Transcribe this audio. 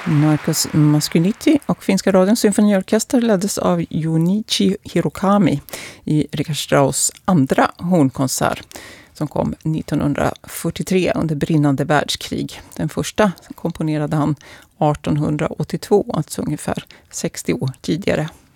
Marcus Masquinitti och Finska radions symfoniorkester leddes av Junichi Hirokami i Richard Strauss andra hornkonsert som kom 1943 under brinnande världskrig. Den första komponerade han 1882, alltså ungefär 60 år tidigare.